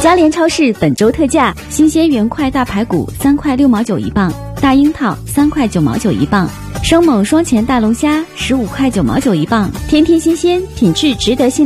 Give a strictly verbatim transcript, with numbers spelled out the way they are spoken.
家联超市本周特价：新鲜原块大排骨三块六毛九一磅，大樱桃三块九毛九一磅，生猛双钱大龙虾十五块九毛九一磅，天天新鲜，品质值得信。